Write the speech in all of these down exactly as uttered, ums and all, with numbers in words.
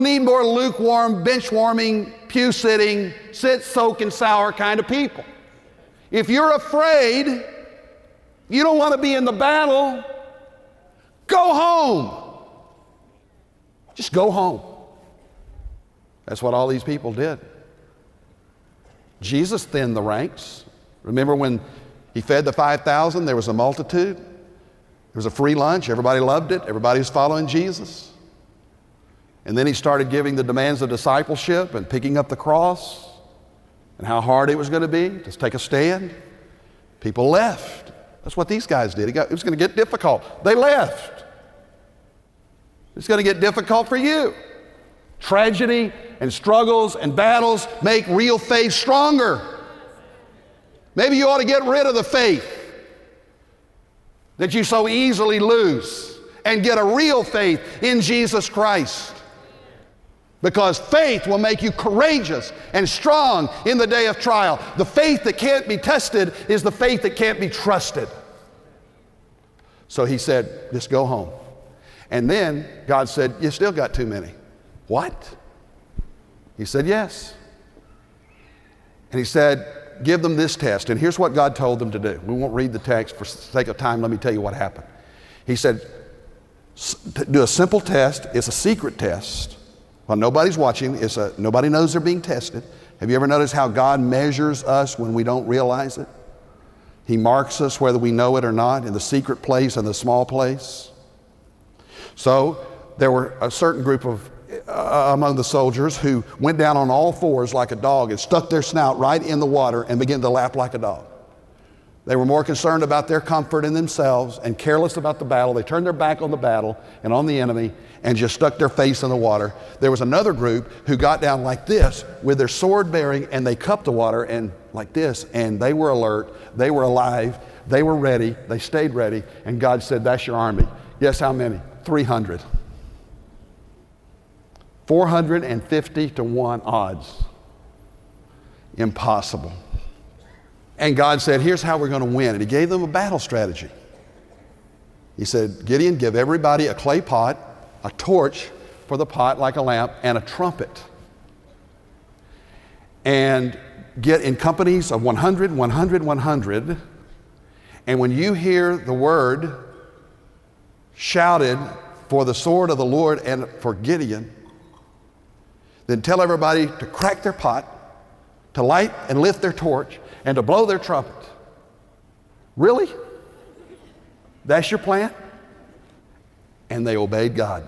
need more lukewarm, bench-warming, pew-sitting, sit, soak, and sour kind of people. If you're afraid, you don't want to be in the battle, go home. Just go home. That's what all these people did. Jesus thinned the ranks. Remember when he fed the five thousand, there was a multitude. There was a free lunch. Everybody loved it. Everybody was following Jesus. And then he started giving the demands of discipleship and picking up the cross and how hard it was going to be. Just take a stand. People left. That's what these guys did. It, got, it was going to get difficult. They left. It's going to get difficult for you. Tragedy and struggles and battles make real faith stronger. Maybe you ought to get rid of the faith that you so easily lose and get a real faith in Jesus Christ. Because faith will make you courageous and strong in the day of trial. The faith that can't be tested is the faith that can't be trusted. So he said, just go home. And then God said, you still got too many. What? He said, yes. And he said, give them this test. And here's what God told them to do. We won't read the text for sake of time. Let me tell you what happened. He said, do a simple test. It's a secret test. Well, nobody's watching. It's a, nobody knows they're being tested. Have you ever noticed how God measures us when we don't realize it? He marks us whether we know it or not in the secret place and the small place. So there were a certain group of uh, among the soldiers who went down on all fours like a dog and stuck their snout right in the water and began to lap like a dog. They were more concerned about their comfort in themselves and careless about the battle. They turned their back on the battle and on the enemy and just stuck their face in the water. There was another group who got down like this with their sword bearing, and they cupped the water and like this, and they were alert, they were alive, they were ready, they stayed ready, and God said, that's your army. Guess how many? three hundred. four hundred fifty to one odds. Impossible. And God said, here's how we're going to win. And he gave them a battle strategy. He said, Gideon, give everybody a clay pot, a torch for the pot like a lamp, and a trumpet. And get in companies of one hundred, one hundred, one hundred. And when you hear the word shouted for the sword of the Lord and for Gideon, then tell everybody to crack their pot, to light and lift their torch, and to blow their trumpet. Really? That's your plan? And they obeyed God.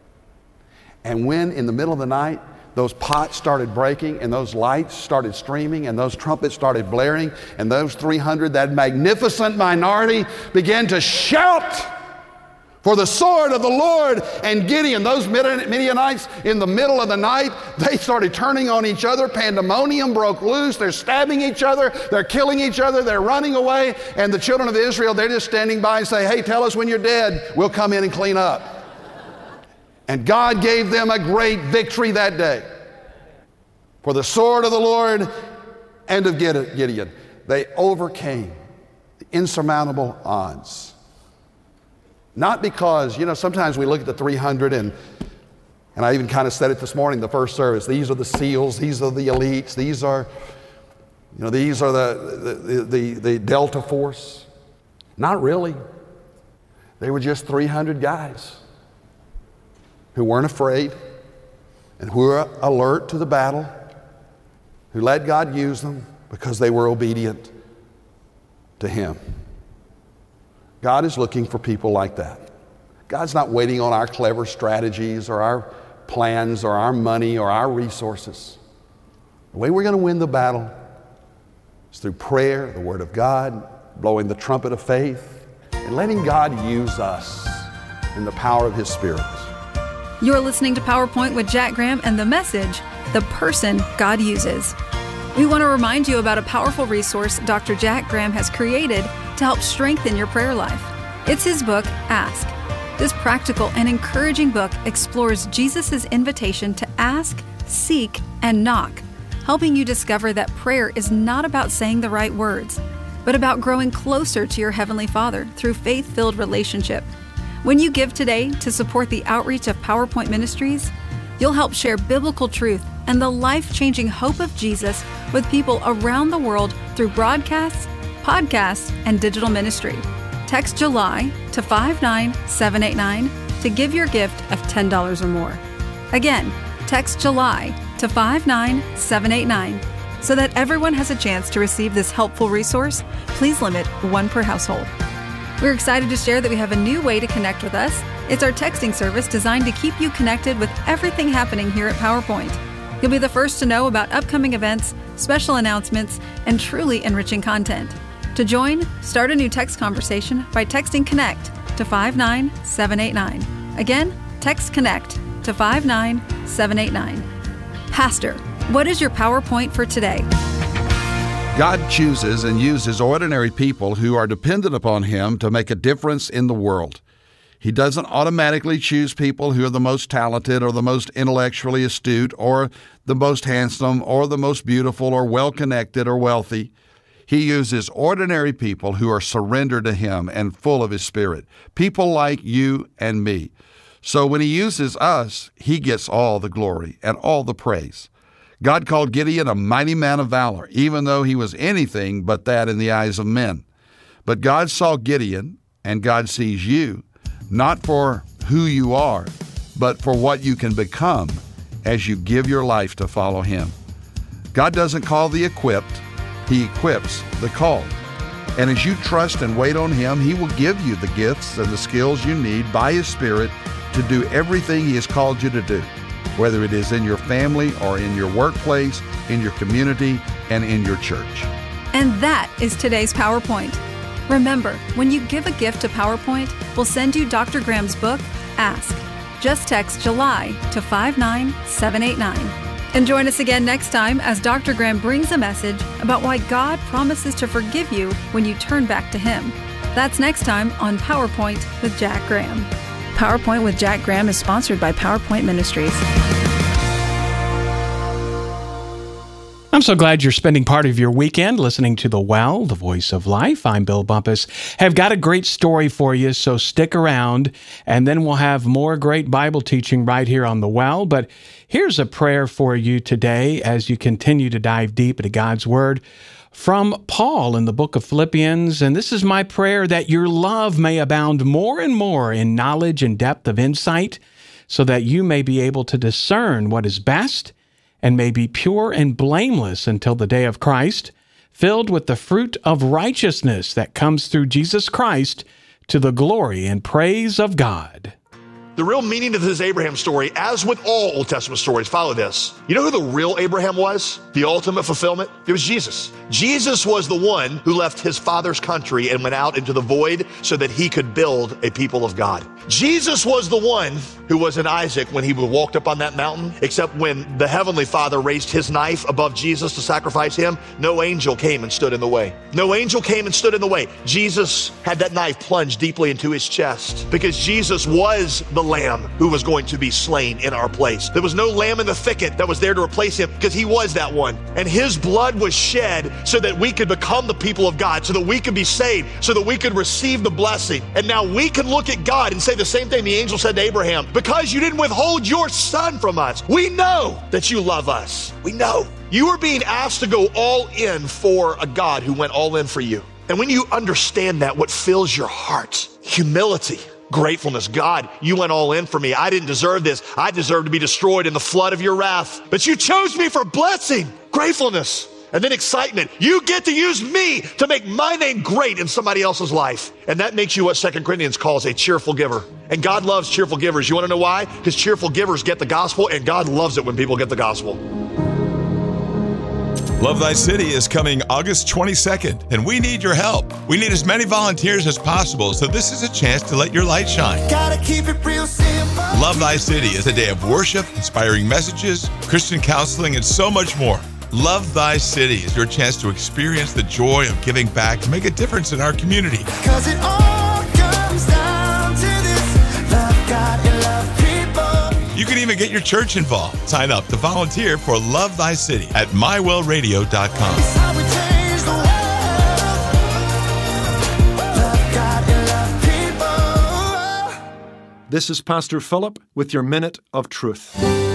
And when in the middle of the night those pots started breaking and those lights started streaming and those trumpets started blaring and those three hundred, that magnificent minority, began to shout for the sword of the Lord and Gideon. Those Midianites, in the middle of the night, they started turning on each other. Pandemonium broke loose. They're stabbing each other. They're killing each other. They're running away. And the children of Israel, they're just standing by and say, hey, tell us when you're dead. We'll come in and clean up. And God gave them a great victory that day. For the sword of the Lord and of Gideon, they overcame the insurmountable odds. Not because, you know, sometimes we look at the three hundred and, and I even kind of said it this morning, the first service, these are the SEALs, these are the elites, these are, you know, these are the, the, the, the Delta Force. Not really. They were just three hundred guys who weren't afraid and who were alert to the battle, who let God use them because they were obedient to Him. God is looking for people like that. God's not waiting on our clever strategies or our plans or our money or our resources. The way we're going to win the battle is through prayer, the Word of God, blowing the trumpet of faith, and letting God use us in the power of His Spirit. You're listening to PowerPoint with Jack Graham and the message, The Person God Uses. We want to remind you about a powerful resource Doctor Jack Graham has created to help strengthen your prayer life. It's his book, Ask. This practical and encouraging book explores Jesus' invitation to ask, seek, and knock, helping you discover that prayer is not about saying the right words, but about growing closer to your Heavenly Father through faith-filled relationship. When you give today to support the outreach of PowerPoint Ministries, You'll help share biblical truth and the life-changing hope of Jesus with people around the world through broadcasts, podcasts, and digital ministry. Text July to five nine seven eight nine to give your gift of ten dollars or more. Again, text July to five nine seven eight nine. So that everyone has a chance to receive this helpful resource, please limit one per household. We're excited to share that we have a new way to connect with us. It's our texting service designed to keep you connected with everything happening here at PowerPoint. You'll be the first to know about upcoming events, special announcements, and truly enriching content. To join, start a new text conversation by texting CONNECT to five nine seven eight nine. Again, text CONNECT to five nine seven eight nine. Pastor, what is your PowerPoint for today? God chooses and uses ordinary people who are dependent upon Him to make a difference in the world. He doesn't automatically choose people who are the most talented or the most intellectually astute or the most handsome or the most beautiful or well-connected or wealthy. He uses ordinary people who are surrendered to Him and full of His Spirit, people like you and me. So when He uses us, He gets all the glory and all the praise. God called Gideon a mighty man of valor, even though he was anything but that in the eyes of men. But God saw Gideon, and God sees you, not for who you are, but for what you can become as you give your life to follow Him. God doesn't call the equipped, He equips the called. And as you trust and wait on Him, He will give you the gifts and the skills you need by His Spirit to do everything He has called you to do, whether it is in your family or in your workplace, in your community, and in your church. And that is today's PowerPoint. Remember, when you give a gift to PowerPoint, we'll send you Doctor Graham's book, Ask. Just text July to five nine seven eight nine. And join us again next time as Doctor Graham brings a message about why God promises to forgive you when you turn back to Him. That's next time on PowerPoint with Jack Graham. PowerPoint with Jack Graham is sponsored by PowerPoint Ministries. I'm so glad you're spending part of your weekend listening to The Well, the Voice of Life. I'm Bill Bumpus. Have got a great story for you, so stick around, and then we'll have more great Bible teaching right here on The Well. But here's a prayer for you today as you continue to dive deep into God's Word from Paul in the book of Philippians. And this is my prayer, that your love may abound more and more in knowledge and depth of insight, so that you may be able to discern what is best and may be pure and blameless until the day of Christ, filled with the fruit of righteousness that comes through Jesus Christ, to the glory and praise of God. The real meaning of this Abraham story, as with all Old Testament stories, follow this. You know who the real Abraham was? The ultimate fulfillment? It was Jesus. Jesus was the one who left his father's country and went out into the void so that he could build a people of God. Jesus was the one who was in Isaac when he walked up on that mountain, except when the Heavenly Father raised his knife above Jesus to sacrifice him, no angel came and stood in the way. No angel came and stood in the way. Jesus had that knife plunged deeply into his chest because Jesus was the lamb who was going to be slain in our place. There was no lamb in the thicket that was there to replace him because he was that one. And his blood was shed so that we could become the people of God, so that we could be saved, so that we could receive the blessing. And now we can look at God and say the same thing the angel said to Abraham: because you didn't withhold your son from us, we know that you love us. We know. You are being asked to go all in for a God who went all in for you. And when you understand that, what fills your heart? Humility. Gratefulness. God, you went all in for me. I didn't deserve this. I deserve to be destroyed in the flood of your wrath, but you chose me for blessing. Gratefulness. And then excitement. You get to use me to make my name great in somebody else's life. And that makes you what Second Corinthians calls a cheerful giver. And God loves cheerful givers. You want to know why? Because cheerful givers get the gospel, and God loves it when people get the gospel. Love Thy City is coming August twenty-second, and we need your help. We need as many volunteers as possible, so this is a chance to let your light shine. Gotta keep it real simple. Love Thy City is a day of worship, inspiring messages, Christian counseling, and so much more. Love Thy City is your chance to experience the joy of giving back to make a difference in our community. 'Cause it all comes down to this: love God and love people. You can even get your church involved. Sign up to volunteer for Love Thy City at my well radio dot com. This is Pastor Philip with your Minute of Truth.